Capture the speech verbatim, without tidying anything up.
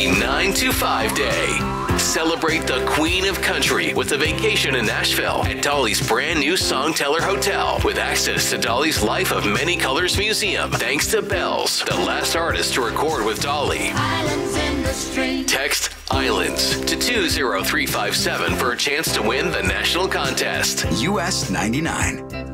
Dolly nine to five Day. Celebrate the Queen of Country with a vacation in Nashville at Dolly's brand new Songteller Hotel with access to Dolly's Life of Many Colors Museum. Thanks to Bells, the last artist to record with Dolly. Islands in the street. Text Islands to two zero three five seven for a chance to win the national contest. U S ninety-nine.